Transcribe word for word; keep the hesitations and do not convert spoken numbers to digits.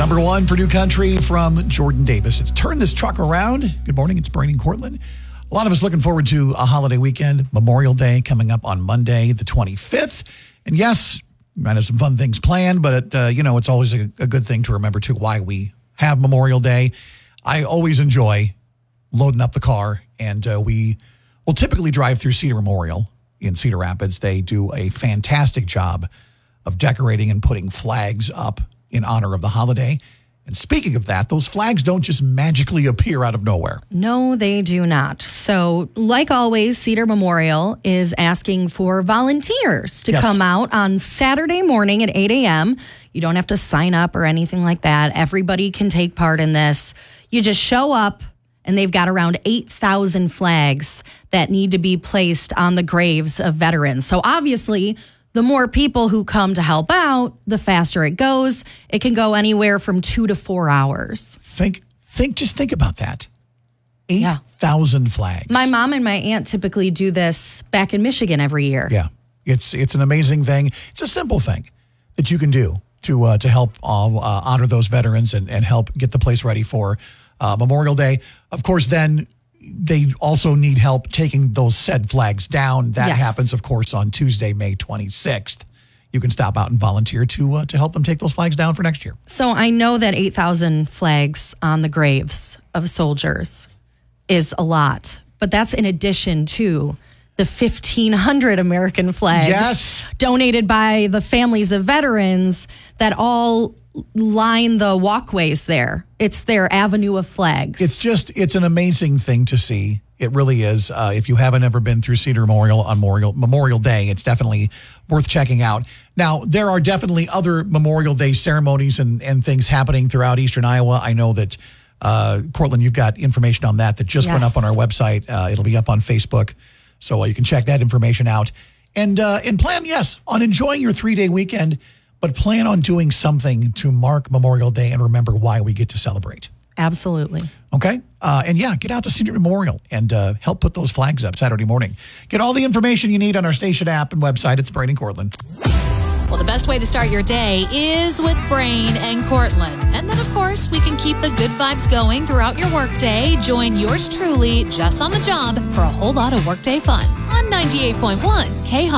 Number one for New Country from Jordan Davis. It's Turn This Truck Around. Good morning. It's Brain and Cortland. A lot of us looking forward to a holiday weekend. Memorial Day coming up on Monday, the twenty-fifth. And yes, we might have some fun things planned, but it, uh, you know, it's always a, a good thing to remember too why we have Memorial Day. I always enjoy loading up the car, and uh, we will typically drive through Cedar Memorial in Cedar Rapids. They do a fantastic job of decorating and putting flags up in honor of the holiday. And speaking of that, those flags don't just magically appear out of nowhere. No, they do not. So, like always, Cedar Memorial is asking for volunteers to Yes. come out on Saturday morning at eight a.m. You don't have to sign up or anything like that. Everybody can take part in this. You just show up, and they've got around eight thousand flags that need to be placed on the graves of veterans. So, obviously, the more people who come to help out, the faster it goes. It can go anywhere from two to four hours. Think, think, just think about that. eight thousand flags. My mom and my aunt typically do this back in Michigan every year. Yeah, it's it's an amazing thing. It's a simple thing that you can do to uh, to help uh, uh, honor those veterans and, and help get the place ready for uh, Memorial Day. Of course, then they also need help taking those said flags down. That Yes. happens, of course, on Tuesday, May twenty-sixth. You can stop out and volunteer to uh, to help them take those flags down for next year. So I know that eight thousand flags on the graves of soldiers is a lot, but that's in addition to the fifteen hundred American flags Yes. donated by the families of veterans that all line the walkways there. It's their avenue of flags. It's just, it's an amazing thing to see. It really is. Uh, if you haven't ever been through Cedar Memorial on Memorial, Memorial Day, it's definitely worth checking out. Now, there are definitely other Memorial Day ceremonies and, and things happening throughout Eastern Iowa. I know that, uh, Cortland, you've got information on that that just went Yes. up on our website. Uh, it'll be up on Facebook, so uh, you can check that information out. And, uh, and plan, yes, on enjoying your three-day weekend, but plan on doing something to mark Memorial Day and remember why we get to celebrate. Absolutely. Okay? Uh, and yeah, get out to Cedar Memorial and uh, help put those flags up Saturday morning. Get all the information you need on our station app and website. It's Brain and Cortland. Well, the best way to start your day is with Brain and Cortland. And then, of course, we can keep the good vibes going throughout your workday. Join yours truly, Jess on the job, for a whole lot of workday fun on ninety-eight point one K H O P.